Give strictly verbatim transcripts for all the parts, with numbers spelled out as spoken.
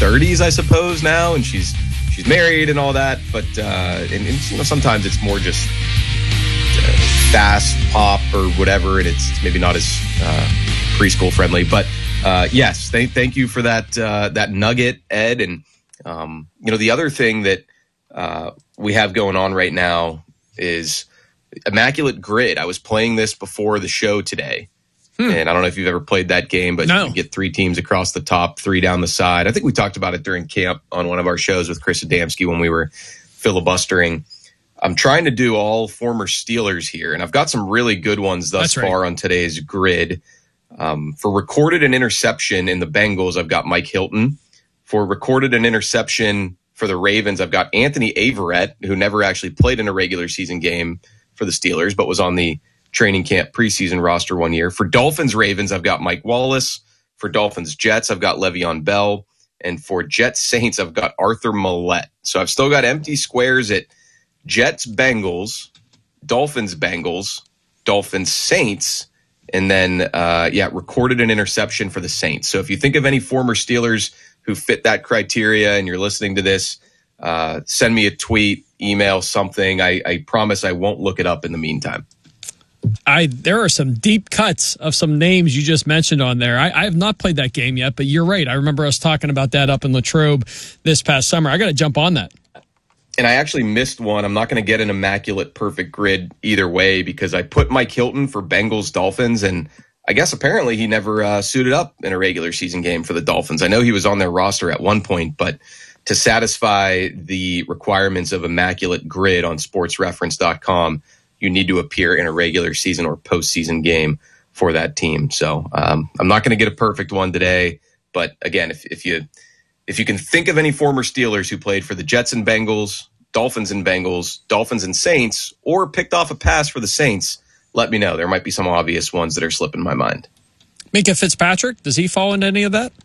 thirties, I suppose, now, and she's she's married and all that. But uh, and, and you know, sometimes it's more just uh, fast pop or whatever, and it's maybe not as uh, preschool friendly. But uh, yes, thank thank you for that uh, that nugget, Ed. And um, you know, the other thing that uh, we have going on right now is Immaculate Grid. I was playing this before the show today. Hmm. And I don't know if you've ever played that game, but no. You get three teams across the top, three down the side. I think we talked about it during camp on one of our shows with Chris Adamski when we were filibustering. I'm trying to do all former Steelers here, and I've got some really good ones thus That's far right. on today's grid. Um, for recorded an interception in the Bengals, I've got Mike Hilton. For recorded an interception for the Ravens, I've got Anthony Averett, who never actually played in a regular season game for the Steelers, but was on the training camp preseason roster one year. For Dolphins Ravens, I've got Mike Wallace. For Dolphins Jets, I've got Le'Veon Bell. And for Jets Saints, I've got Arthur Millette. So I've still got empty squares at Jets Bengals, Dolphins Bengals, Dolphins Saints, and then, uh, yeah, recorded an interception for the Saints. So if you think of any former Steelers who fit that criteria and you're listening to this, uh, send me a tweet, email, something. I, I promise I won't look it up in the meantime. I there are some deep cuts of some names you just mentioned on there. I, I have not played that game yet, but you're right. I remember us talking about that up in Latrobe this past summer. I got to jump on that. And I actually missed one. I'm not going to get an immaculate perfect grid either way because I put Mike Hilton for Bengals Dolphins, and I guess apparently he never uh, suited up in a regular season game for the Dolphins. I know he was on their roster at one point, but to satisfy the requirements of immaculate grid on sports reference dot com, you need to appear in a regular season or postseason game for that team. So um, I'm not going to get a perfect one today. But again, if, if you if you can think of any former Steelers who played for the Jets and Bengals, Dolphins and Bengals, Dolphins and Saints, or picked off a pass for the Saints, let me know. There might be some obvious ones that are slipping my mind. Minkah Fitzpatrick, does he fall into any of that?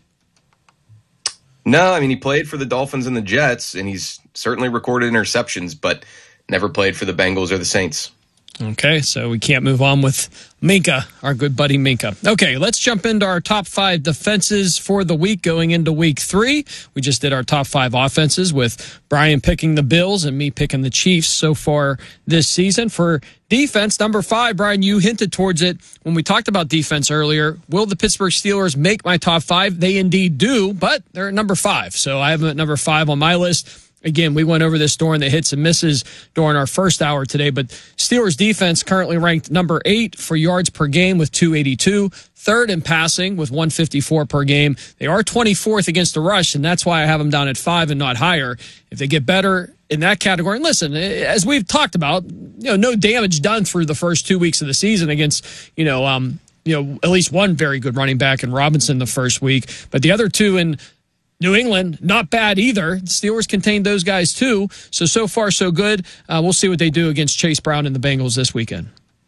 No, I mean, he played for the Dolphins and the Jets, and he's certainly recorded interceptions, but never played for the Bengals or the Saints. Okay, so we can't move on with Minkah, our good buddy Minkah. Okay, let's jump into our top five defenses for the week going into week three. We just did our top five offenses with Brian picking the Bills and me picking the Chiefs so far this season. For defense, number five, Brian, you hinted towards it when we talked about defense earlier. Will the Pittsburgh Steelers make my top five? They indeed do, but they're at number five. So I have them at number five on my list. Again, we went over this during the hits and misses during our first hour today, but Steelers defense currently ranked number eight for yards per game with two eighty-two, third in passing with one fifty-four per game. They are twenty-fourth against the rush, and that's why I have them down at five and not higher. If they get better in that category, and listen, as we've talked about, you know, no damage done through the first two weeks of the season against, you know, um, you know, at least one very good running back in Robinson the first week, but the other two in New England, not bad either. The Steelers contained those guys too. So, so far, so good. Uh, we'll see what they do against Chase Brown and the Bengals this weekend.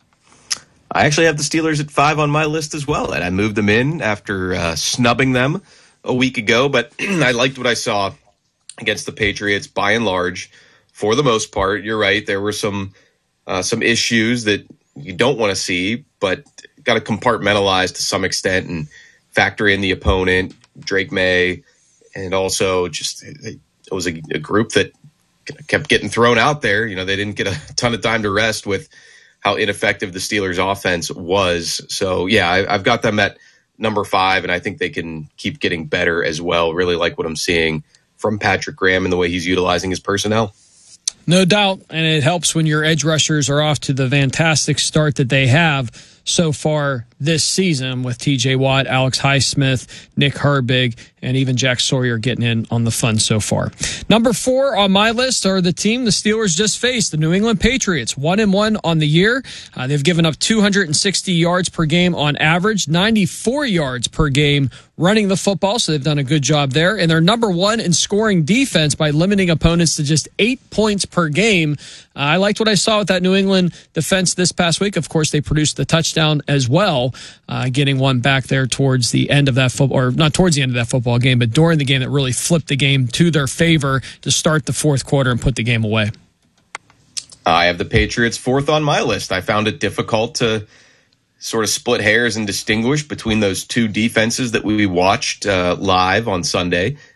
I actually have the Steelers at five on my list as well, and I moved them in after uh, snubbing them a week ago. But I liked what I saw against the Patriots by and large. For the most part, you're right. There were some uh, some issues that you don't want to see, but got to compartmentalize to some extent and factor in the opponent, Drake May. And also just it was a, a group that kept getting thrown out there. You know, they didn't get a ton of time to rest with how ineffective the Steelers offense was. So, yeah, I, I've got them at number five, and I think they can keep getting better as well. Really like what I'm seeing from Patrick Graham and the way he's utilizing his personnel. No doubt, and it helps when your edge rushers are off to the fantastic start that they have so far this season with T J Watt, Alex Highsmith, Nick Herbig, and even Jack Sawyer getting in on the fun so far. Number four on my list are the team the Steelers just faced, the New England Patriots, one and one on the year. Uh, they've given up two hundred sixty yards per game on average, ninety-four yards per game running the football, so they've done a good job there. And they're number one in scoring defense by limiting opponents to just eight points per game. Uh, I liked what I saw with that New England defense this past week. Of course, they produced the touchdown as well, uh, getting one back there towards the end of that football, or not towards the end of that football game, but during the game that really flipped the game to their favor to start the fourth quarter and put the game away. I have the Patriots fourth on my list. I found it difficult to sort of split hairs and distinguish between those two defenses that we watched uh, live on Sunday.